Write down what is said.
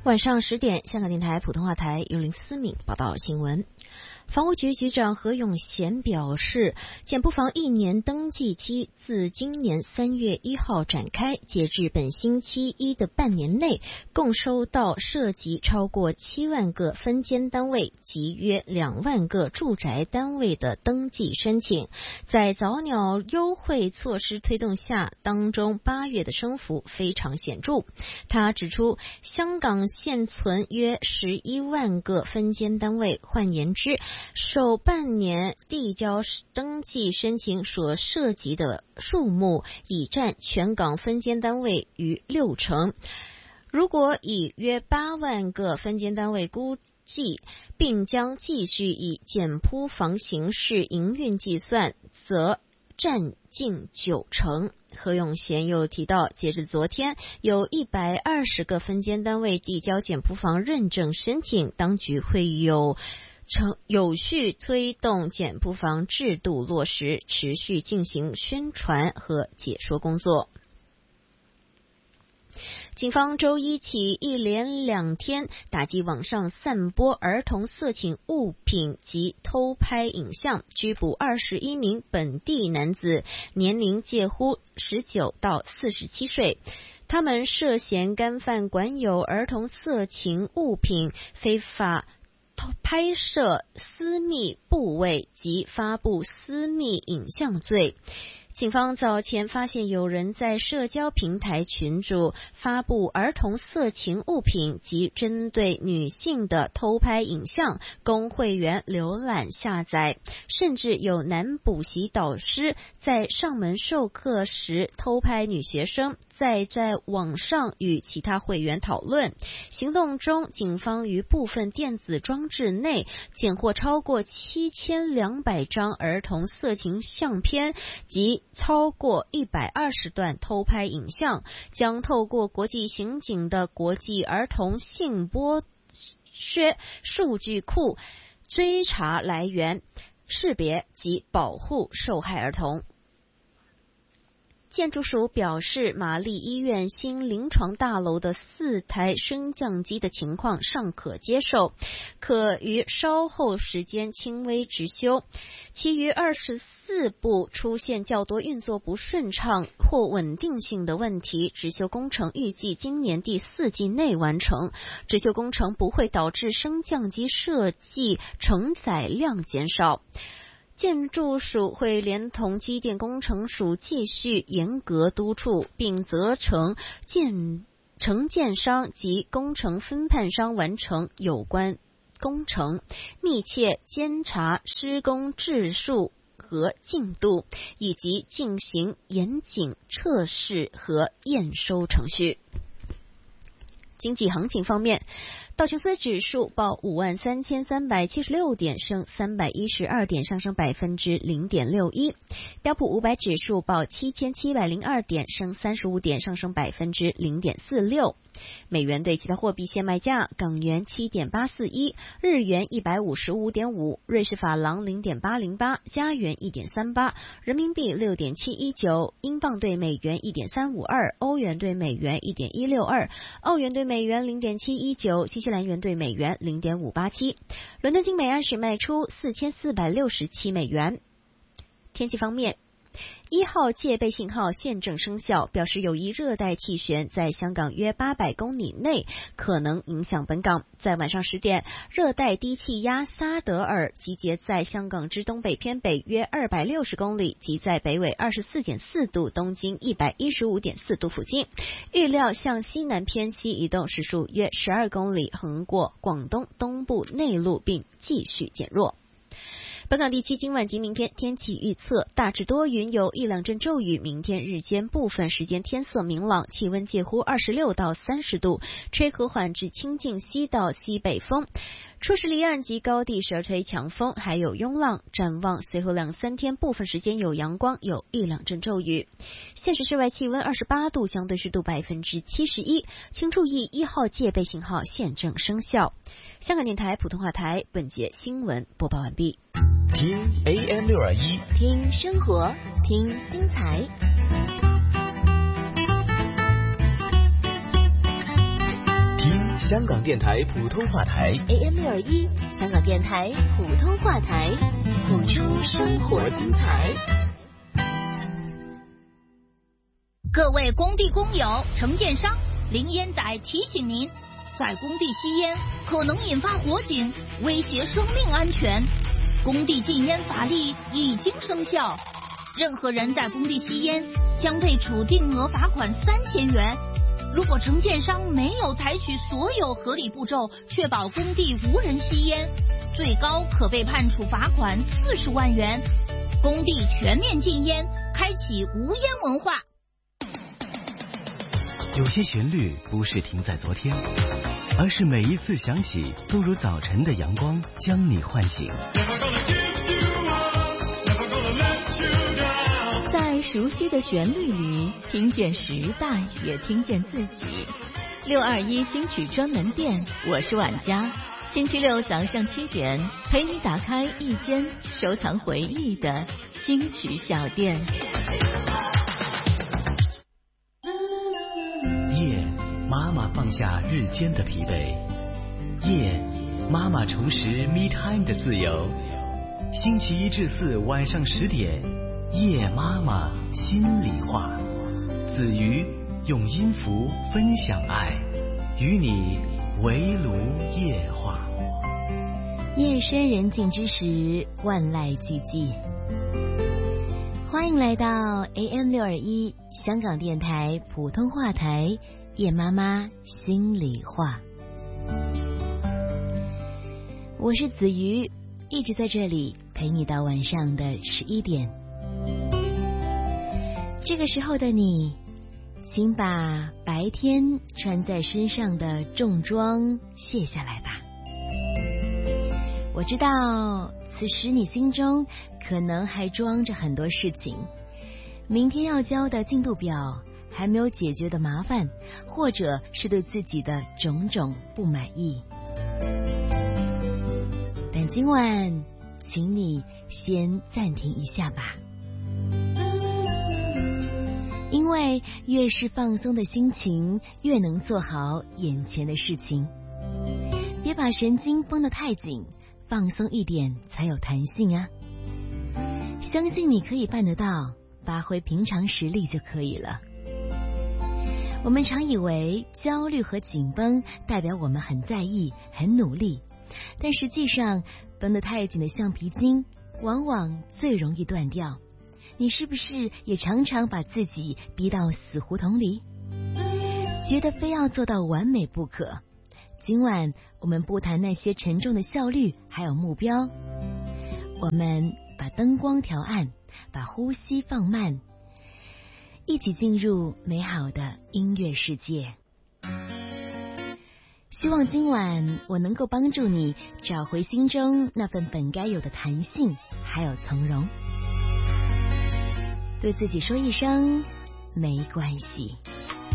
晚上10点，香港电台普通话台由林思敏报道新闻。房屋局局长何永贤表示，简铺房1年登记期自今年3月1号展开，截至本星期一的半年内，共收到涉及超过7万个分间单位及约2万个住宅单位的登记申请。在早鸟优惠措施推动下，当中8月的升幅非常显著。他指出，香港现存约11万个分间单位，换言之，首半年递交登记申请所涉及的数目已占全港分间单位逾60%。如果以约8万个分间单位估计，并将继续以简铺房形式营运计算，则占近90%。何永贤又提到，截至昨天，有120个分间单位递交简铺房认证申请，当局会有序推动简铺房制度落实，持续进行宣传和解说工作。警方周一起一连2天打击网上散播儿童色情物品及偷拍影像，拘捕21名本地男子，年龄介乎19到47岁。他们涉嫌干犯管有儿童色情物品、非法拍摄私密部位及发布私密影像罪。警方早前发现有人在社交平台群组发布儿童色情物品及针对女性的偷拍影像，供会员浏览下载，甚至有男补习导师在上门授课时偷拍女学生，再在网上与其他会员讨论。行动中，警方于部分电子装置内检获超过7200张儿童色情相片及超过120段偷拍影像，将透过国际刑警的国际儿童性剥削数据库追查来源、识别及保护受害儿童。建筑署表示，玛丽医院新临床大楼的4台升降机的情况尚可接受，可于稍后时间轻微执修。其余24部出现较多运作不顺畅或稳定性的问题，执修工程预计今年第4季内完成。执修工程不会导致升降机设计承载量减少。建筑署会连同机电工程署继续严格督促，并责成承建商及工程分判商完成有关工程，密切监察施工质数和进度，以及进行严谨测试和验收程序。经济行情方面，道琼斯指数报53376点，升312点，上升0.61%。标普500指数报7702点，升35点，上升0.46%。美元对其他货币现卖价：港元7.841，日元155.5，瑞士法郎0.808，加元1.38，人民币6.719，英镑对美元1.352，欧元对美元1.162，澳元对美元0.719，新西兰元对美元0.587。伦敦金每安士卖出4467美元。天气方面，1号戒备信号现正生效，表示有一热带气旋在香港约800公里内可能影响本港。在晚上10点，热带低气压沙德尔集结在香港之东北偏北约260公里，即在北纬24.4度、东经115.4度附近，预料向西南偏西移动，时速约12公里，横过广东东部内陆并继续减弱。本港地区今晚及明天天气预测，大致多云，有1-2阵骤雨，明天日间部分时间天色明朗，气温介乎26到30度，吹和缓至清劲西到西北风。初时离岸及高地时而吹强风，还有涌浪。展望随后2-3天部分时间有阳光，有1-2阵骤雨。现时室外气温28度，相对湿度71%，请注意1号戒备信号现正生效。香港电台普通话台本节新闻播报完毕。 听 AM621， 听生活，听精彩。 听香港电台普通话台 AM621，香港电台普通话台，谱出生活精彩。 各位工地工友、承建商，林烟仔提醒您，在工地吸烟可能引发火警，威胁生命安全。工地禁烟法律已经生效，任何人在工地吸烟将被处定额罚款3000元。如果承建商没有采取所有合理步骤，确保工地无人吸烟，最高可被判处罚款40万元。工地全面禁烟，开启无烟文化。 有些旋律不是停在昨天，而是每一次响起都如早晨的阳光将你唤醒。 在熟悉的旋律里，听见时代，也听见自己。621金曲专门店，我是婉佳。星期六早上7点，陪你打开一间收藏回忆的金曲小店。 夜，妈妈放下日间的疲惫。夜，妈妈重拾 me time 的自由。星期1至4晚上10点，夜妈妈心里话。子瑜用音符分享爱，与你围炉夜话。 夜深人静之时，万籁俱寂。欢迎来到 AM621 香港电台普通话台，夜妈妈心里话。我是子瑜，一直在这里陪你到晚上的11点。这个时候的你，请把白天穿在身上的重装卸下来吧。我知道此时你心中可能还装着很多事情，明天要交的进度表，还没有解决的麻烦，或者是对自己的种种不满意。但今晚请你先暂停一下吧，因为越是放松的心情，越能做好眼前的事情。别把神经绷得太紧，放松一点才有弹性啊！相信你可以办得到，发挥平常实力就可以了。我们常以为焦虑和紧绷代表我们很在意、很努力，但实际上绷得太紧的橡皮筋往往最容易断掉。你是不是也常常把自己逼到死胡同里，觉得非要做到完美不可？今晚我们不谈那些沉重的效率还有目标，我们把灯光调暗，把呼吸放慢，一起进入美好的音乐世界。希望今晚我能够帮助你找回心中那份本该有的弹性还有从容，对自己说一声没关系。